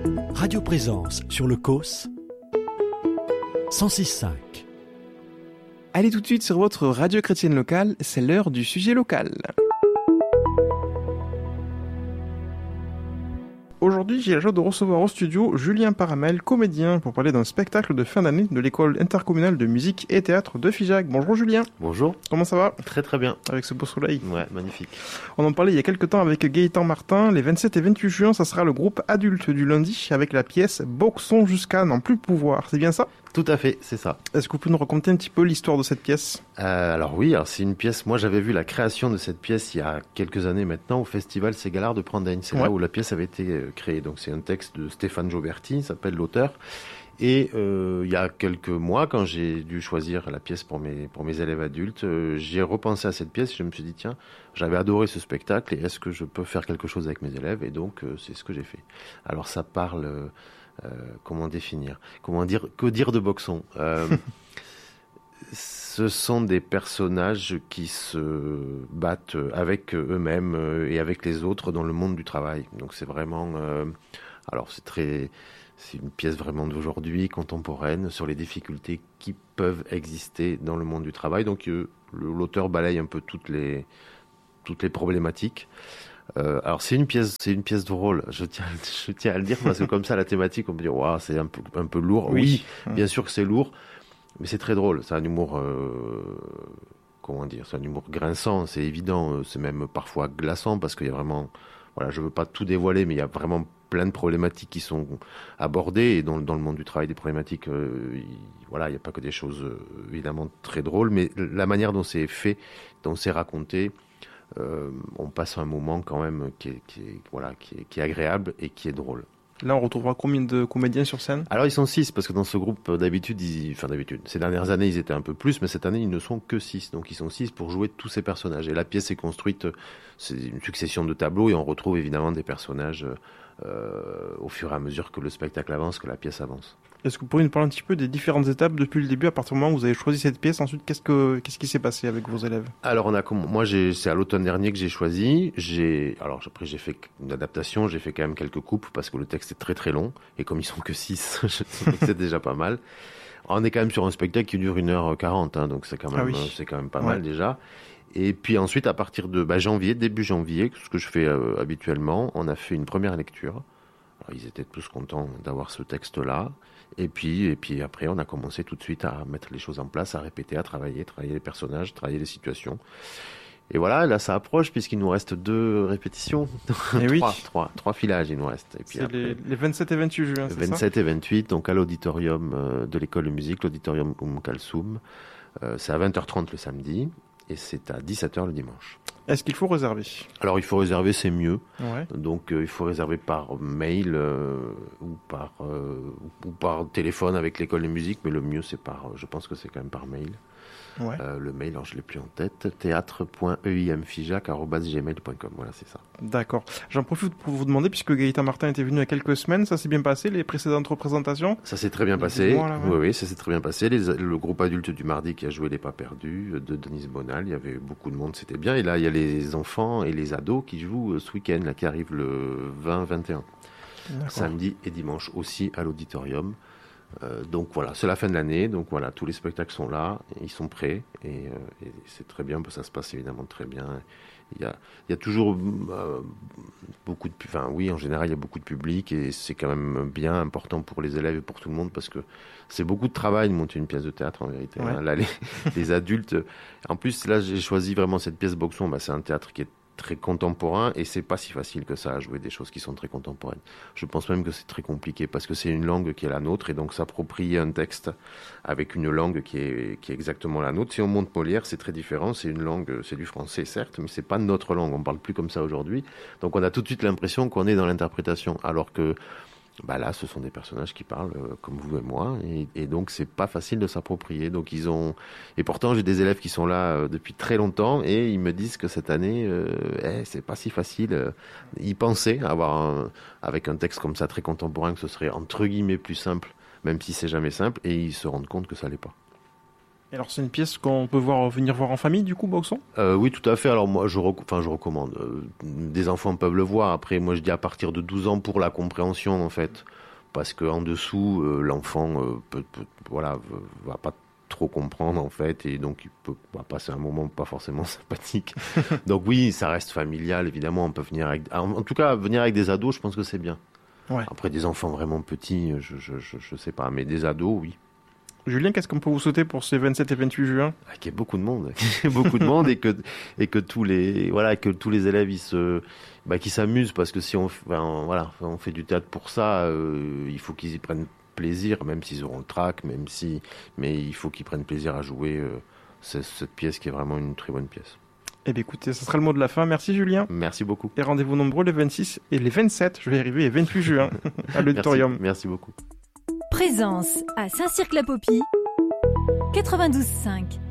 Radio Présence sur le COS 106.5. Allez tout de suite sur votre radio chrétienne locale, c'est l'heure du sujet local. Aujourd'hui, j'ai la joie de recevoir au studio Julien Paramel, comédien, pour parler d'un spectacle de fin d'année de l'école intercommunale de musique et théâtre de Figeac. Bonjour Julien. Bonjour. Comment ça va ? Très très bien. Avec ce beau soleil. Ouais, magnifique. On en parlait il y a quelques temps avec Gaëtan Martin. Les 27 et 28 juin, ça sera le groupe adulte du lundi avec la pièce Boxons jusqu'à n'en plus pouvoir. C'est bien ça ? Tout à fait, c'est ça. Est-ce que vous pouvez nous raconter un petit peu l'histoire de cette pièce ? Alors oui, c'est une pièce, moi j'avais vu la création de cette pièce il y a quelques années maintenant au festival Ségalard de Prendagne. C'est là où la pièce avait été créée. Donc c'est un texte de Stéphane Gioberti, s'appelle l'auteur. Et il y a quelques mois, quand j'ai dû choisir la pièce pour mes élèves adultes, j'ai repensé à cette pièce et je me suis dit, tiens, j'avais adoré ce spectacle et est-ce que je peux faire quelque chose avec mes élèves ? Et donc c'est ce que j'ai fait. Alors ça parle... comment définir ? Que dire de Boxons ? Ce sont des personnages qui se battent avec eux-mêmes et avec les autres dans le monde du travail. Donc c'est vraiment... c'est une pièce vraiment d'aujourd'hui, contemporaine, sur les difficultés qui peuvent exister dans le monde du travail. Donc l'auteur balaye un peu toutes les problématiques. Alors c'est une pièce drôle. Je tiens à le dire parce que comme ça la thématique on peut dire waouh, c'est un peu lourd. Oui, bien sûr que c'est lourd, mais c'est très drôle. C'est un humour c'est un humour grinçant, c'est évident, c'est même parfois glaçant parce qu'il y a vraiment je veux pas tout dévoiler, mais il y a vraiment plein de problématiques qui sont abordées et dans le monde du travail des problématiques il n'y a pas que des choses évidemment très drôles, mais la manière dont c'est fait, dont c'est raconté, on passe un moment quand même qui est agréable et qui est drôle. Là, on retrouvera combien de comédiens sur scène ? Alors, ils sont 6, parce que dans ce groupe, d'habitude, ces dernières années, ils étaient un peu plus, mais cette année, ils ne sont que 6. Donc, ils sont 6 pour jouer tous ces personnages. Et la pièce est construite, c'est une succession de tableaux, et on retrouve évidemment des personnages au fur et à mesure que le spectacle avance, que la pièce avance. Est-ce que vous pourriez nous parler un petit peu des différentes étapes depuis le début, à partir du moment où vous avez choisi cette pièce? Ensuite, qu'est-ce qui s'est passé avec vos élèves? Alors, c'est à l'automne dernier que j'ai choisi. Après, j'ai fait une adaptation, j'ai fait quand même quelques coupes parce que le texte est très très long. Et comme ils sont que 6, je trouve que c'est déjà pas mal. On est quand même sur un spectacle qui dure 1h40, hein, donc c'est quand même pas mal déjà. Et puis ensuite, à partir de début janvier, ce que je fais habituellement, on a fait une première lecture. Alors, ils étaient tous contents d'avoir ce texte-là. Et puis après, on a commencé tout de suite à mettre les choses en place, à répéter, à travailler les personnages, travailler les situations. Et voilà, là, ça approche puisqu'il nous reste 2 répétitions. Et 3 filages, il nous reste. Et puis c'est après, les 27 et 28 juin, c'est 27 et 28, donc à l'auditorium de l'école de musique, l'auditorium Kalsoum. C'est à 20h30 le samedi et c'est à 17h le dimanche. Est-ce qu'il faut réserver? Alors, il faut réserver, c'est mieux. Ouais. Donc, il faut réserver par mail ou par téléphone avec l'école de musique, mais le mieux, je pense que c'est quand même par mail. Ouais. Le mail, alors je l'ai plus en tête, théâtre.eimfigeac@gmail.com. Voilà, c'est ça. D'accord. J'en profite pour vous demander, puisque Gaëtan Martin était venu il y a quelques semaines, ça s'est bien passé, les précédentes représentations? Ça s'est très bien passé. Oui, ça s'est très bien passé. Le groupe adulte du mardi qui a joué Les Pas Perdus de Denise Bonal, il y avait beaucoup de monde, c'était bien. Et là, il y a les enfants et les ados qui jouent ce week-end, là, qui arrivent le 20-21. D'accord. Samedi et dimanche aussi à l'auditorium. Donc voilà, c'est la fin de l'année, donc voilà, tous les spectacles sont là, ils sont prêts et c'est très bien, ça se passe évidemment très bien. Il y a toujours beaucoup de, en général il y a beaucoup de public et c'est quand même bien important pour les élèves et pour tout le monde parce que c'est beaucoup de travail de monter une pièce de théâtre en vérité. Ouais. Hein. Là, les adultes, en plus là j'ai choisi vraiment cette pièce Boxons, c'est un théâtre qui est très contemporain et c'est pas si facile que ça à jouer des choses qui sont très contemporaines. Je pense même que c'est très compliqué parce que c'est une langue qui est la nôtre et donc s'approprier un texte avec une langue qui est exactement la nôtre. Si on monte Molière, c'est très différent, c'est une langue, c'est du français certes, mais c'est pas notre langue, on parle plus comme ça aujourd'hui. Donc on a tout de suite l'impression qu'on est dans l'interprétation alors que là, ce sont des personnages qui parlent comme vous et moi, et donc c'est pas facile de s'approprier. Donc et pourtant j'ai des élèves qui sont là depuis très longtemps et ils me disent que cette année, c'est pas si facile. Ils pensaient avec un texte comme ça très contemporain que ce serait entre guillemets plus simple, même si c'est jamais simple, et ils se rendent compte que ça l'est pas. Et alors c'est une pièce qu'on peut venir voir en famille du coup, Boxon? Oui, tout à fait. Alors moi, je recommande. Des enfants peuvent le voir. Après, moi, je dis à partir de 12 ans pour la compréhension, en fait. Parce qu'en dessous, l'enfant va pas trop comprendre, en fait. Et donc, va passer un moment pas forcément sympathique. Donc oui, ça reste familial, évidemment. On peut venir en tout cas, venir avec des ados, je pense que c'est bien. Ouais. Après, des enfants vraiment petits, je sais pas. Mais des ados, oui. Julien, qu'est-ce qu'on peut vous souhaiter pour ces 27 et 28 juin? Qu'il y ait beaucoup de monde, et que tous les élèves qui s'amusent, parce que si on fait du théâtre pour ça, il faut qu'ils y prennent plaisir, même s'ils auront le trac, mais il faut qu'ils prennent plaisir à jouer cette pièce qui est vraiment une très bonne pièce. Eh bien écoutez, ce sera le mot de la fin. Merci Julien. Merci beaucoup. Et rendez-vous nombreux les 26 et les 27, je vais y arriver, et 28 juin à l'auditorium. Merci beaucoup. Présence à Saint-Cirque-la-Popie, 92.5.